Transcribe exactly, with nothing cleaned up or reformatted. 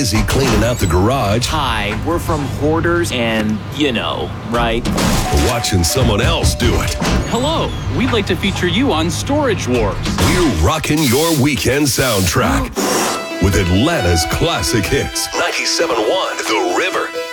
Busy cleaning out the garage. Hi, we're from Hoarders and, you know, right? Watching someone else do it. Hello, we'd like to feature you on Storage Wars. We're rocking your weekend soundtrack with Atlanta's classic hits. ninety-seven point one The River.